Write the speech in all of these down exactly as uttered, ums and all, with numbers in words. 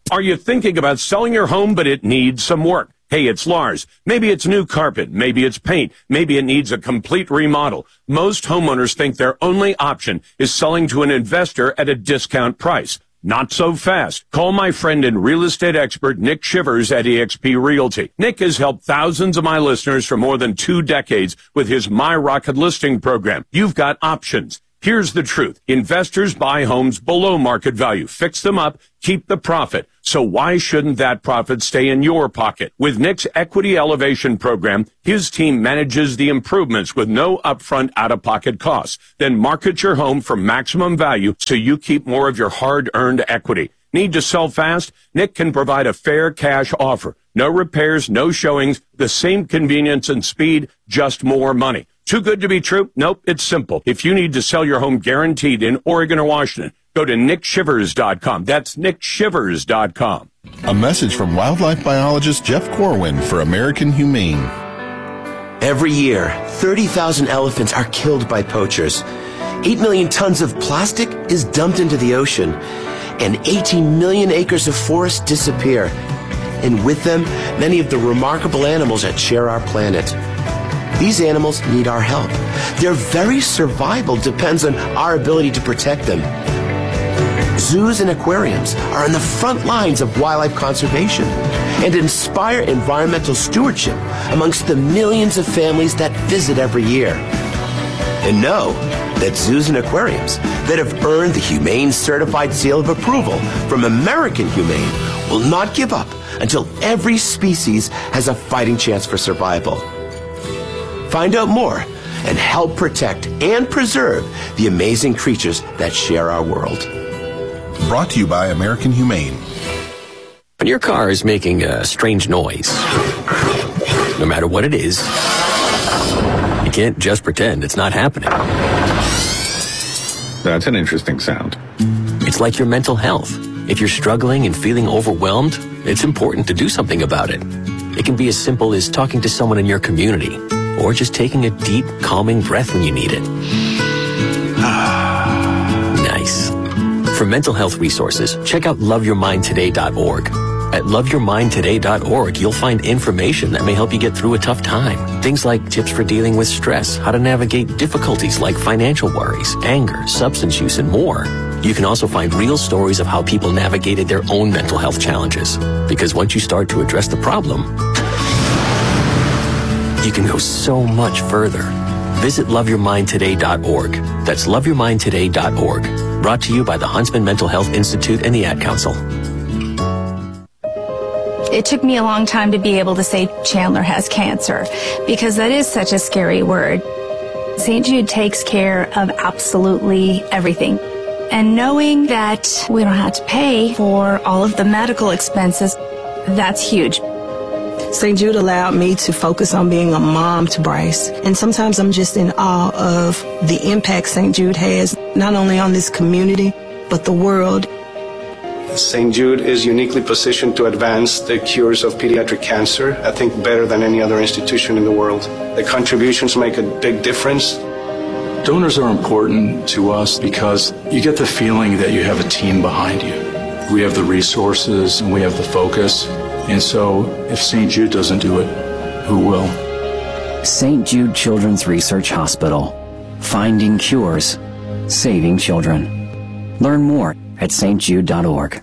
Are you thinking about selling your home, but it needs some work? Hey, it's Lars. Maybe it's new carpet. Maybe it's paint. Maybe it needs a complete remodel. Most homeowners think their only option is selling to an investor at a discount price. Not so fast. Call my friend and real estate expert, Nick Shivers at eXp Realty. Nick has helped thousands of my listeners for more than two decades with his My Rocket listing program. You've got options. Here's the truth. Investors buy homes below market value, fix them up, keep the profit. So why shouldn't that profit stay in your pocket? With Nick's Equity Elevation program, his team manages the improvements with no upfront out-of-pocket costs. Then market your home for maximum value so you keep more of your hard-earned equity. Need to sell fast? Nick can provide a fair cash offer. No repairs, no showings, the same convenience and speed, just more money. Too good to be true? Nope, it's simple. If you need to sell your home guaranteed in Oregon or Washington, go to nick shivers dot com. That's nick shivers dot com. A message from wildlife biologist Jeff Corwin for American Humane. Every year, thirty thousand elephants are killed by poachers. eight million tons of plastic is dumped into the ocean. And eighteen million acres of forest disappear. And with them, many of the remarkable animals that share our planet. These animals need our help. Their very survival depends on our ability to protect them. Zoos and aquariums are on the front lines of wildlife conservation and inspire environmental stewardship amongst the millions of families that visit every year. And know that zoos and aquariums that have earned the Humane Certified Seal of Approval from American Humane will not give up until every species has a fighting chance for survival. Find out more and help protect and preserve the amazing creatures that share our world. Brought to you by American Humane. When your car is making a strange noise, no matter what it is, you can't just pretend it's not happening. That's an interesting sound. It's like your mental health. If you're struggling and feeling overwhelmed, it's important to do something about it. It can be as simple as talking to someone in your community, or just taking a deep, calming breath when you need it. Nice. For mental health resources, check out love your mind today dot org. At love your mind today dot org, you'll find information that may help you get through a tough time. Things like tips for dealing with stress, how to navigate difficulties like financial worries, anger, substance use, and more. You can also find real stories of how people navigated their own mental health challenges. Because once you start to address the problem, you can go so much further. Visit love your mind today dot org. That's love your mind today dot org. Brought to you by the Huntsman Mental Health Institute and the Ad Council. It took me a long time to be able to say Chandler has cancer, because that is such a scary word. Saint Jude takes care of absolutely everything. And knowing that we don't have to pay for all of the medical expenses, that's huge. Saint Jude allowed me to focus on being a mom to Bryce. And sometimes I'm just in awe of the impact Saint Jude has, not only on this community, but the world. Saint Jude is uniquely positioned to advance the cures of pediatric cancer, I think better than any other institution in the world. The contributions make a big difference. Donors are important to us because you get the feeling that you have a team behind you. We have the resources and we have the focus. And so if Saint Jude doesn't do it, who will? Saint Jude Children's Research Hospital. Finding cures. Saving children. Learn more at s t jude dot org.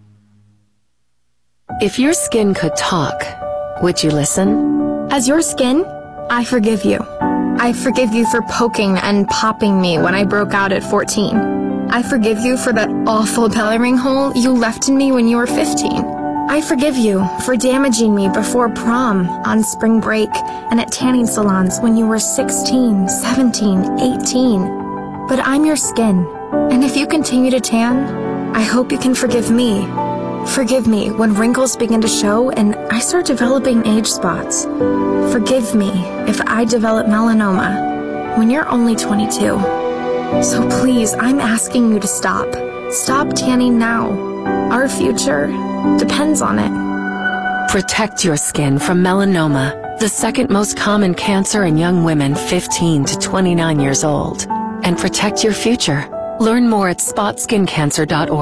If your skin could talk, would you listen? As your skin, I forgive you. I forgive you for poking and popping me when I broke out at fourteen. I forgive you for that awful belly ring hole you left in me when you were fifteen. I forgive you for damaging me before prom, on spring break, and at tanning salons when you were sixteen, seventeen, eighteen. But I'm your skin, and if you continue to tan, I hope you can forgive me. Forgive me when wrinkles begin to show and I start developing age spots. Forgive me if I develop melanoma when you're only twenty-two. So please, I'm asking you to stop. Stop tanning now. Our future depends on it. Protect your skin from melanoma, the second most common cancer in young women fifteen to twenty-nine years old. And protect your future. Learn more at spot skin cancer dot org.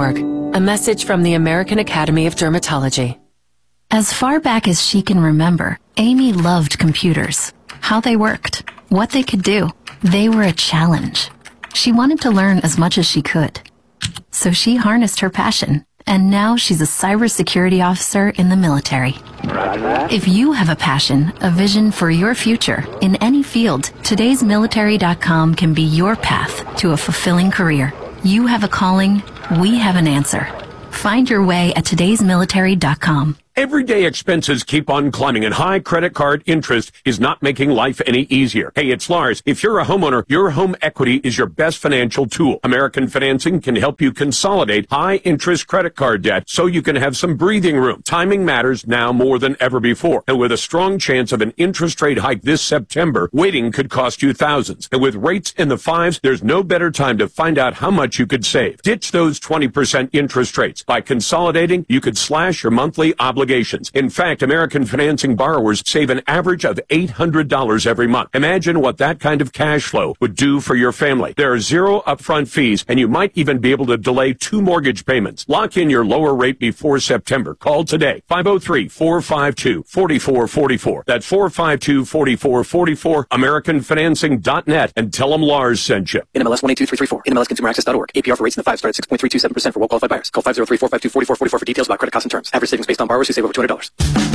A message from the American Academy of Dermatology. As far back as she can remember, Amy loved computers. How they worked, what they could do. They were a challenge. She wanted to learn as much as she could. So she harnessed her passion, and now she's a cybersecurity officer in the military. If you have a passion, a vision for your future in any field, todays military dot com can be your path to a fulfilling career. You have a calling, we have an answer. Find your way at todays military dot com. Everyday expenses keep on climbing, and high credit card interest is not making life any easier. Hey, it's Lars. If you're a homeowner, your home equity is your best financial tool. American Financing can help you consolidate high-interest credit card debt so you can have some breathing room. Timing matters now more than ever before. And with a strong chance of an interest rate hike this September, waiting could cost you thousands. And with rates in the fives, there's no better time to find out how much you could save. Ditch those twenty percent interest rates. By consolidating, you could slash your monthly obligations. In fact, American Financing borrowers save an average of eight hundred dollars every month. Imagine what that kind of cash flow would do for your family. There are zero upfront fees, and you might even be able to delay two mortgage payments. Lock in your lower rate before September. Call today, five oh three, four five two, four four four four. That's four five two, four four four four, american financing dot net, and tell them Lars sent you. N M L S one eight two three three four. N M L S consumer access dot org. A P R for rates in the five star at six point three two seven percent for well-qualified buyers. Call five oh three, four five two, four four four four for details about credit costs and terms. Average savings based on borrowers who save over two hundred dollars.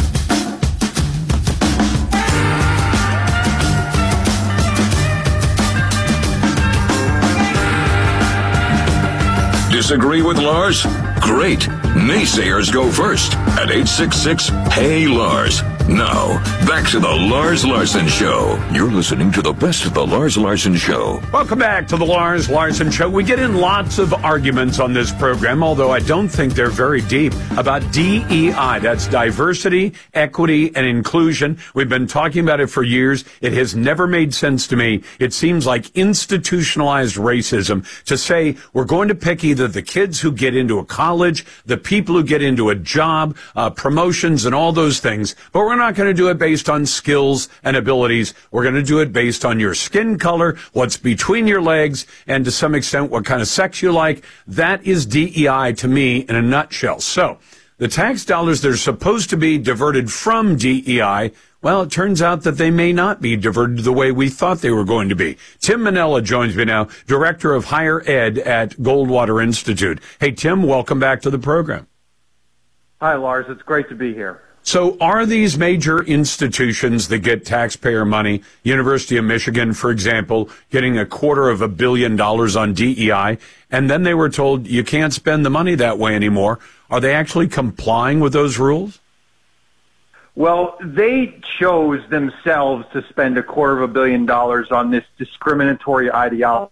Disagree with Lars? Great. Naysayers go first at eight six six, Hey Lars. Now, back to the Lars Larson Show. You're listening to the best of the Lars Larson Show. Welcome back to the Lars Larson Show. We get in lots of arguments on this program, although I don't think they're very deep, about D E I. That's diversity, equity, and inclusion. We've been talking about it for years. It has never made sense to me. It seems like institutionalized racism to say we're going to pick either the kids who get into a college, the people who get into a job, uh, promotions, and all those things, but we're We're not going to do it based on skills and abilities. We're going to do it based on your skin color, what's between your legs, and to some extent what kind of sex you like. That is D E I to me in a nutshell. So the tax dollars that are supposed to be diverted from D E I, well, it turns out that they may not be diverted the way we thought they were going to be. Tim Manella joins me now, Director of Higher Ed at Goldwater Institute. Hey, Tim, welcome back to the program. Hi, Lars. It's great to be here. So are these major institutions that get taxpayer money, University of Michigan, for example, getting a quarter of a billion dollars on D E I, and then they were told you can't spend the money that way anymore, are they actually complying with those rules? Well, they chose themselves to spend a quarter of a billion dollars on this discriminatory ideology.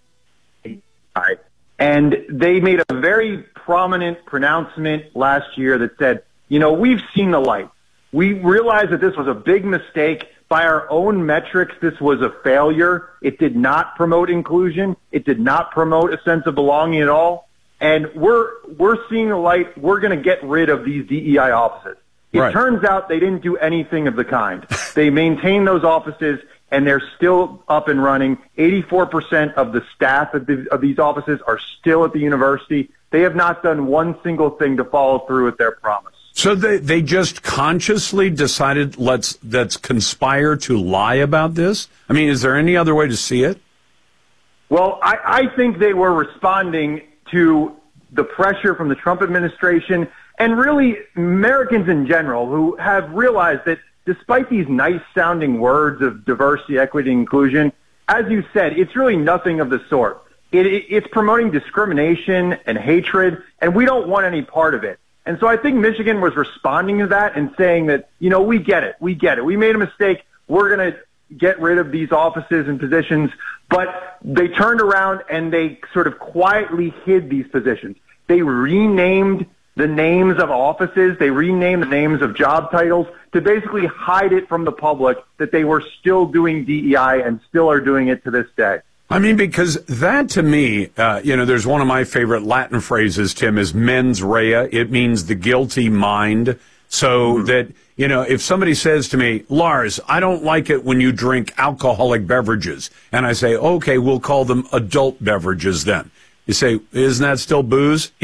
And they made a very prominent pronouncement last year that said, you know, we've seen the light. We realized that this was a big mistake. By our own metrics, this was a failure. It did not promote inclusion. It did not promote a sense of belonging at all. And we're we're seeing the light. We're going to get rid of these D E I offices. It right. turns out they didn't do anything of the kind. They maintain those offices, and they're still up and running. eighty-four percent of the staff of, the, of these offices are still at the university. They have not done one single thing to follow through with their promise. So they, they just consciously decided let's let's conspire to lie about this? I mean, is there any other way to see it? Well, I, I think they were responding to the pressure from the Trump administration and really Americans in general who have realized that despite these nice-sounding words of diversity, equity, and inclusion, as you said, it's really nothing of the sort. It, it, it's promoting discrimination and hatred, and we don't want any part of it. And so I think Michigan was responding to that and saying that, you know, we get it. We get it. We made a mistake. We're going to get rid of these offices and positions. But they turned around and they sort of quietly hid these positions. They renamed the names of offices. They renamed the names of job titles to basically hide it from the public that they were still doing D E I and still are doing it to this day. I mean, because that to me, uh, you know, there's one of my favorite Latin phrases, Tim, is mens rea. It means the guilty mind. So mm-hmm. that, you know, if somebody says to me, Lars, I don't like it when you drink alcoholic beverages. And I say, okay, we'll call them adult beverages then. You say, isn't that still booze? Yeah.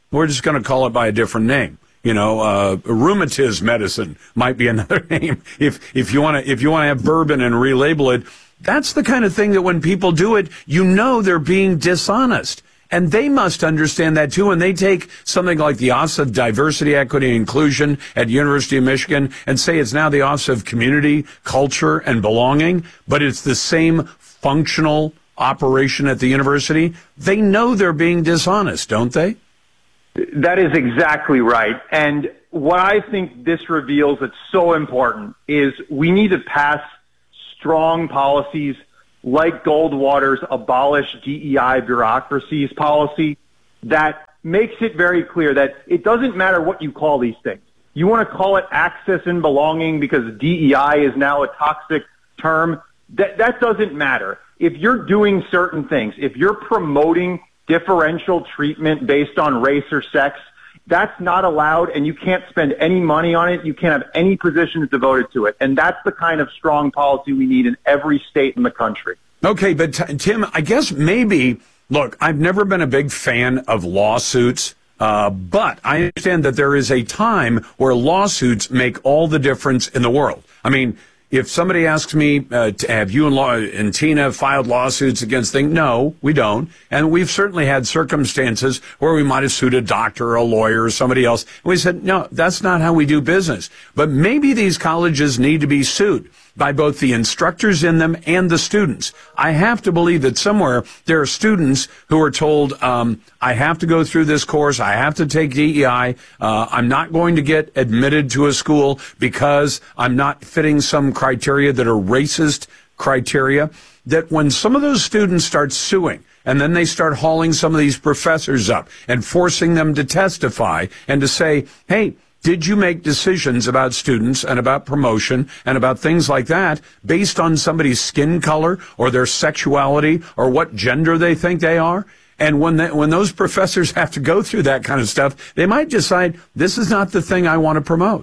we're just going to call it by a different name. You know, uh, rheumatism medicine might be another name. If, if you want to, if you want to have bourbon and relabel it, that's the kind of thing that when people do it, you know, they're being dishonest. And they must understand that too. And they take something like the Office of Diversity, Equity, and Inclusion at University of Michigan and say it's now the Office of Community, Culture, and Belonging, but it's the same functional operation at the university. They know they're being dishonest, don't they? That is exactly right. And what I think this reveals that's so important is we need to pass strong policies like Goldwater's abolish D E I bureaucracies policy that makes it very clear that it doesn't matter what you call these things. You want to call it access and belonging because D E I is now a toxic term. That, that doesn't matter. If you're doing certain things, if you're promoting differential treatment based on race or sex, that's not allowed, and you can't spend any money on it. You can't have any positions devoted to it. And that's the kind of strong policy we need in every state in the country. Okay, but t- Tim, I guess maybe, look, I've never been a big fan of lawsuits, uh, but I understand that there is a time where lawsuits make all the difference in the world. I mean, if somebody asks me, uh, to have you and, Law- and Tina filed lawsuits against things, no, we don't. And we've certainly had circumstances where we might have sued a doctor or a lawyer or somebody else. And we said, no, that's not how we do business. But maybe these colleges need to be sued by both the instructors in them and the students. I have to believe that somewhere there are students who are told, um, I have to go through this course, I have to take D E I, uh, I'm not going to get admitted to a school because I'm not fitting some criteria that are racist criteria, that when some of those students start suing, and then they start hauling some of these professors up and forcing them to testify and to say, hey, did you make decisions about students and about promotion and about things like that based on somebody's skin color or their sexuality or what gender they think they are? And when they, when those professors have to go through that kind of stuff, they might decide this is not the thing I want to promote.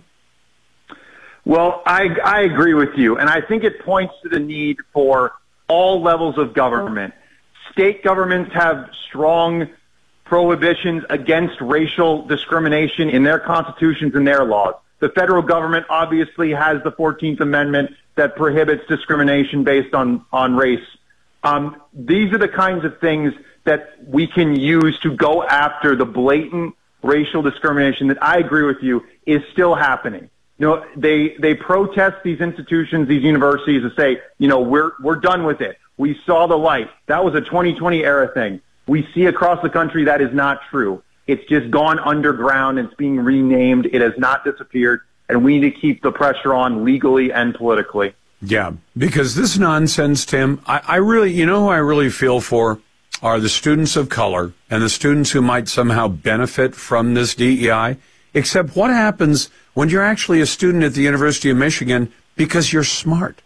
Well, I, I agree with you, and I think it points to the need for all levels of government. State governments have strong prohibitions against racial discrimination in their constitutions and their laws. The federal government obviously has the fourteenth Amendment that prohibits discrimination based on, on race. Um, these are the kinds of things that we can use to go after the blatant racial discrimination that I agree with you is still happening. You know, they, they protest these institutions, these universities, and say, you know, we're, we're done with it. We saw the light. That was a twenty twenty era thing. We see across the country that is not true. It's just gone underground. It's being renamed. It has not disappeared. And we need to keep the pressure on legally and politically. Yeah, because this nonsense, Tim, I, I really, you know who I really feel for are the students of color and the students who might somehow benefit from this D E I. Except what happens when you're actually a student at the University of Michigan because you're smart?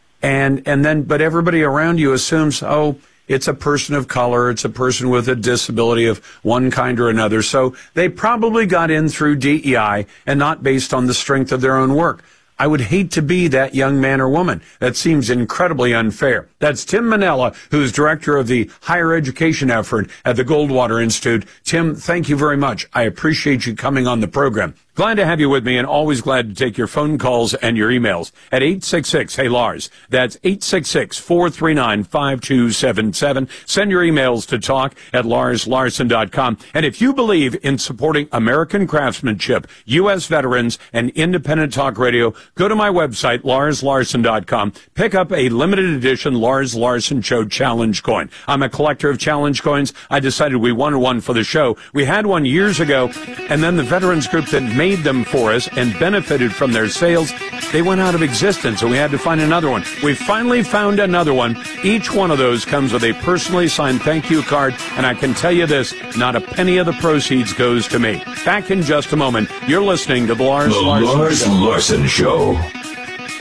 And, and then, but everybody around you assumes, oh, it's a person of color, it's a person with a disability of one kind or another. So they probably got in through D E I and not based on the strength of their own work. I would hate to be that young man or woman. That seems incredibly unfair. That's Tim Manella, who's director of the higher education effort at the Goldwater Institute. Tim, thank you very much. I appreciate you coming on the program. Glad to have you with me and always glad to take your phone calls and your emails at eight six six, hey Lars. That's eight six six, four three nine, five two seven seven. Send your emails to talk at lars larson dot com. And if you believe in supporting American craftsmanship, U S veterans, and independent talk radio, go to my website, lars larson dot com. Pick up a limited edition Lars Larson Show Challenge coin. I'm a collector of challenge coins. I decided we wanted one for the show. We had one years ago, and then the veterans group that made them for us and benefited from their sales, they went out of existence, so we had to find another one. We finally found another one. Each one of those comes with a personally signed thank you card, and I can tell you this, not a penny of the proceeds goes to me. Back in just a moment. You're listening to the Lars the Larson Lars Show. Larson Show.